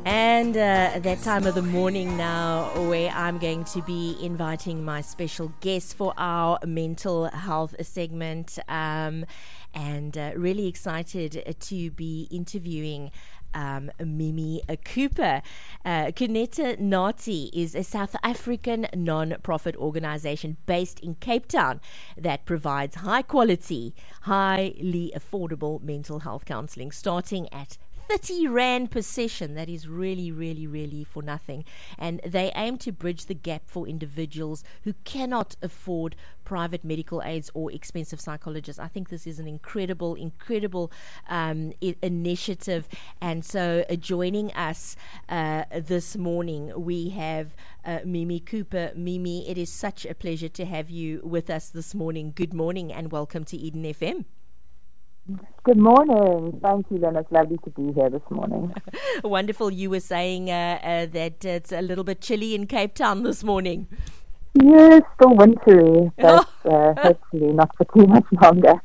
And that time of the morning now where I'm going to be inviting my special guest for our mental health segment, and really excited to be interviewing Mimi Cooper. Kuneta Nati is a South African non-profit organization based in Cape Town that provides high quality, highly affordable mental health counseling starting at 30 Rand per session. That is really, really, really for nothing. And they aim to bridge the gap for individuals who cannot afford private medical aids or expensive psychologists. I think this is an incredible initiative. And so joining us this morning, we have Mimi Cooper. Mimi, it is such a pleasure to have you with us this morning. Good morning and welcome to Eden FM. Good morning. Thank you, Lynn. It's lovely to be here this morning. Wonderful. You were saying that it's a little bit chilly in Cape Town this morning. Yes, still wintry, but hopefully not for too much longer.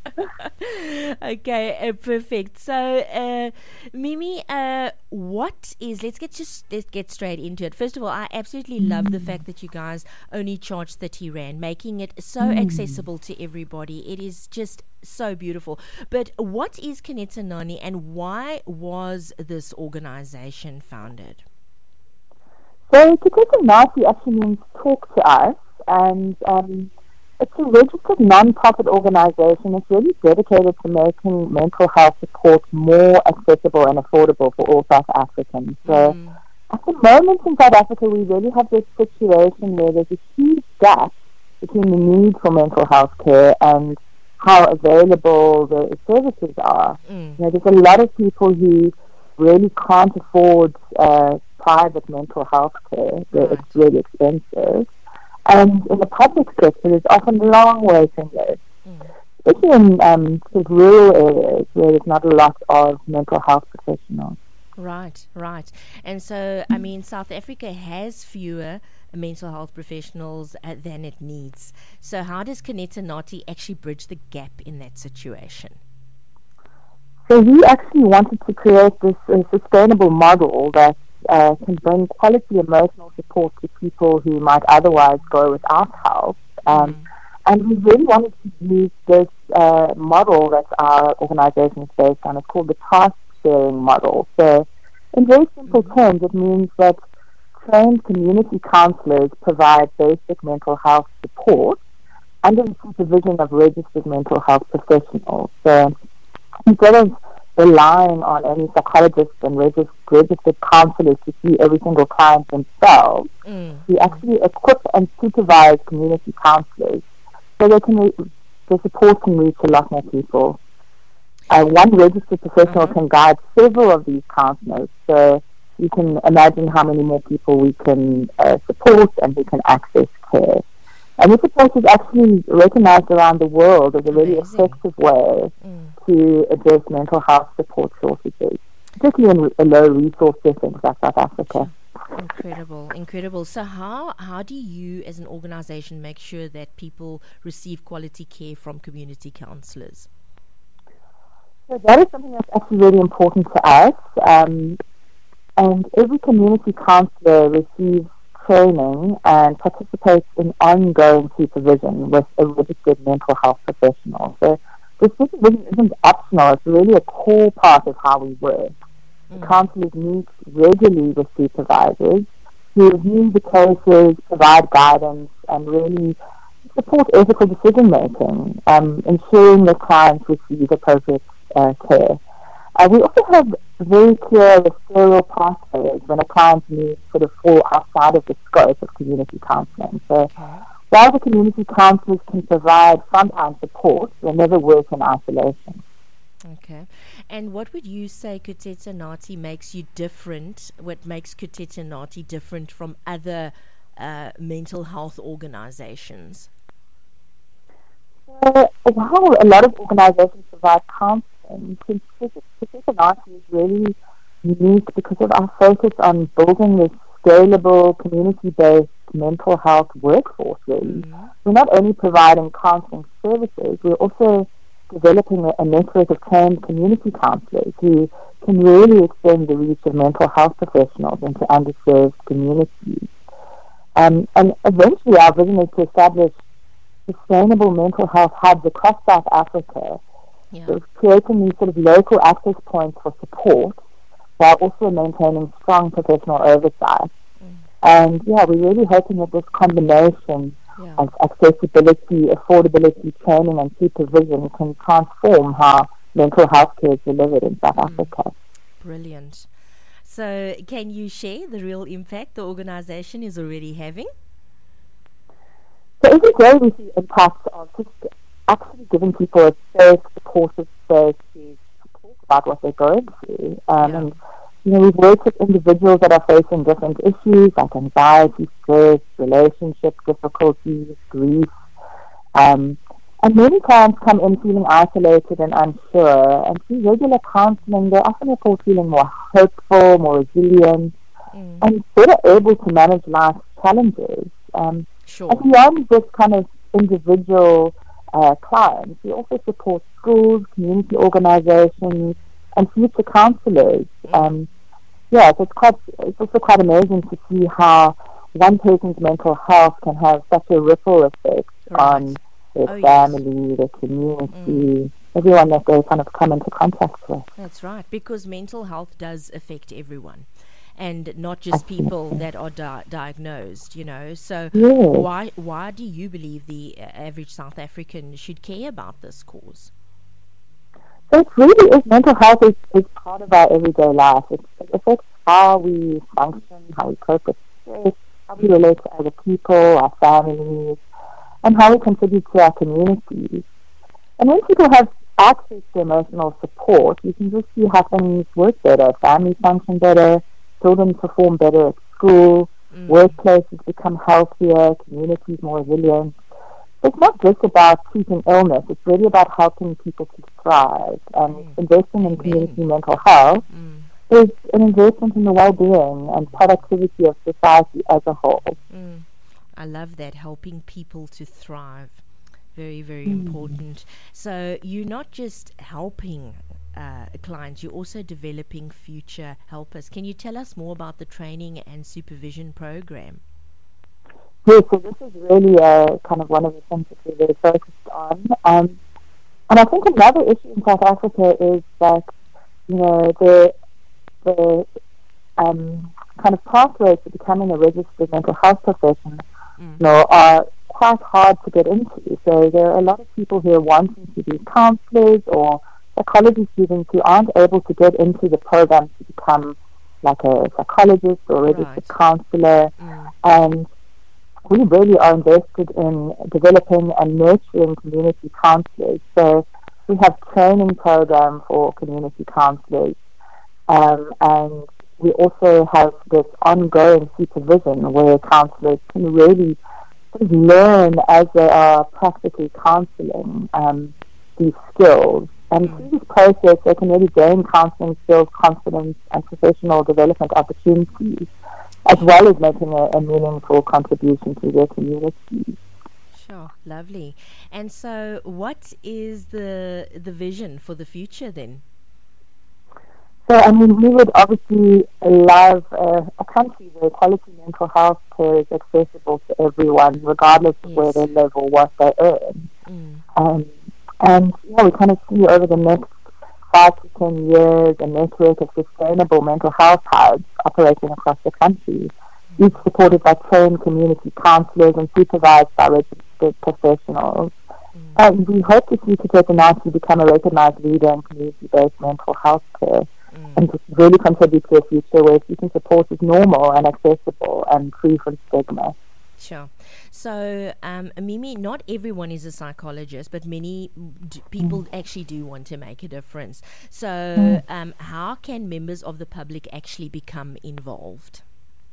Okay, perfect. So, Mimi, let's get straight into it. First of all, I absolutely love the fact that you guys only charge 30 Rand, making it so accessible to everybody. It is just so beautiful. But what is Kuneta Nati and why was this organization founded? So Kuneta Nati actually means talk to us, and it's a registered non-profit organization. It's really dedicated to making mental health support more accessible and affordable for all South Africans. So at the moment in South Africa, we really have this situation where there's a huge gap between the need for mental health care and how available the services are. You know, there's a lot of people who really can't afford private mental health care. It's really expensive. And in the public sector, there's often long waiting lists, especially in sort of rural areas where there's not a lot of mental health professionals. Right. And so, I mean, South Africa has fewer mental health professionals than it needs. So how does Kuneta Nati actually bridge the gap in that situation? So we actually wanted to create this sustainable model that can bring quality emotional support to people who might otherwise go without help. And we really wanted to use this model that our organization is based on. It's called the task sharing model. So in very simple terms, it means that trained community counselors provide basic mental health support under the supervision of registered mental health professionals. So instead of relying on any psychologists and registered counselors to see every single client themselves, we actually equip and supervise community counselors so the support can reach a lot more people. One registered professional can guide several of these counselors, so you can imagine how many more people we can support and we can access care. And this approach is actually recognized around the world as a really effective way to address mental health support shortages, particularly in low-resource settings like South Africa. Incredible. So how do you as an organization make sure that people receive quality care from community counselors? So that is something that's actually really important to us. And every community counsellor receives training and participates in ongoing supervision with a registered mental health professional. So this supervision isn't optional, it's really a core part of how we work. The counsellors meet regularly with supervisors who review the cases, provide guidance, and really support ethical decision making, ensuring that clients receive appropriate care. We also have very clear referral pathways when a client's needs sort of fall outside of the scope of community counselling. So while the community counsellors can provide frontline support, they never work in isolation. Okay. And what would you say Kuneta Nati makes you different? What makes Kuneta Nati different from other mental health organizations? While a lot of organizations provide counseling, Kuneta Nati is really unique because of our focus on building this scalable, community-based mental health workforce, really. We're not only providing counseling services, we're also developing a network of trained community counsellors who can really extend the reach of mental health professionals into underserved communities. And eventually our vision is to establish sustainable mental health hubs across South Africa, sort of creating these sort of local access points for support while also maintaining strong professional oversight. And we're really hoping that this combination of accessibility, affordability, training and supervision can transform how mental health care is delivered in South Africa. Brilliant. So can you share the real impact the organisation is already having? So every day we see impacts of just actually giving people a safe, supportive space to talk about what they're going through. And we've worked with individuals that are facing different issues like anxiety, stress, relationship difficulties, grief. And many clients come in feeling isolated and unsure. And through regular counselling, they often report feeling more hopeful, more resilient, and better able to manage life's challenges. And beyond this kind of individual clients, we also support schools, community organizations, and future counsellors. So it's also quite amazing to see how one person's mental health can have such a ripple effect on their family, their community, everyone that they kind of come into contact with. That's right, because mental health does affect everyone. And not just people that are diagnosed, So why do you believe the average South African should care about this cause? So it really is, mental health is part of our everyday life. It affects how we function, how we cope with stress, how we relate to other people, our families, and how we contribute to our communities. And when people have access to emotional support, you can just see how things work better, families function better, children perform better at school, workplaces become healthier, communities more resilient. It's not just about treating illness, it's really about helping people to thrive. And investing in community mental health is an investment in the well-being and productivity of society as a whole. I love that, helping people to thrive. Very, very important. So you're not just helping clients, you're also developing future helpers. Can you tell us more about the training and supervision program? Yes, so this is really kind of one of the things that we're very focused on. And I think another issue in South Africa is that, the kind of pathways to becoming a registered mental health professional are quite hard to get into. So there are a lot of people who are wanting to be counsellors or psychology students who aren't able to get into the program to become like a psychologist or registered counsellor. And we really are invested in developing and nurturing community counsellors. So we have training program for community counsellors, and we also have this ongoing supervision where counsellors can really sort of learn as they are practically counselling these skills. And through this process, they can really gain counselling skills, confidence, and professional development opportunities, as well as making a meaningful contribution to their community. Sure, lovely. And so what is the vision for the future then? So, we would obviously love a country where quality mental health care is accessible to everyone, regardless of where they live or what they earn. And we kind of see over the next 5 to 10 years a network of sustainable mental health hubs operating across the country, each supported by trained community counsellors and supervised by registered professionals. And we hope to see Kitchener to become a recognised leader in community-based mental health care and to really contribute to a future where seeking support is normal and accessible and free from stigma. Sure. So, Mimi, not everyone is a psychologist, but many people actually do want to make a difference. So, how can members of the public actually become involved?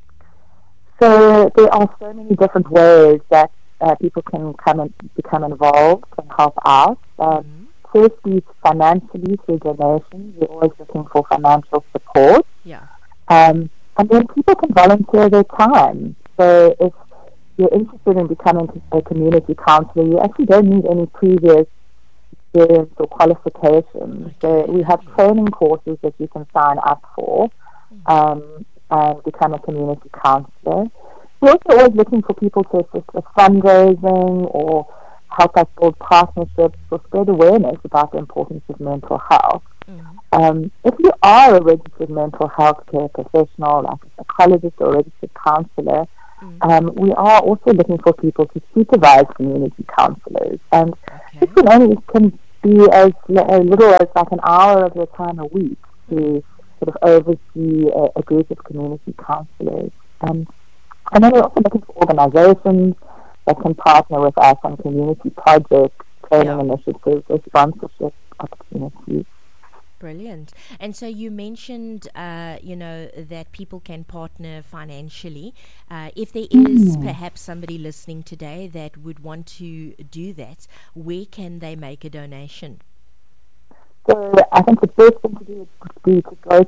So, there are so many different ways that people can come and become involved and help out. Firstly, financially through donations. We're always looking for financial support. And then people can volunteer their time. So, if you're interested in becoming a community counsellor, you actually don't need any previous experience or qualifications. So we have training courses that you can sign up for and become a community counsellor. We're also always looking for people to assist with fundraising or help us build partnerships or spread awareness about the importance of mental health. If you are a registered mental health care professional, like a psychologist or a registered counsellor, we are also looking for people to supervise community counsellors. And this can be as little as like an hour of your time a week to sort of oversee a group of community counsellors. And then we're also looking for organizations that can partner with us on community projects, training initiatives, or sponsorship opportunities. Brilliant. And so you mentioned, that people can partner financially. If there is perhaps somebody listening today that would want to do that, where can they make a donation? So I think the first thing to do would be to go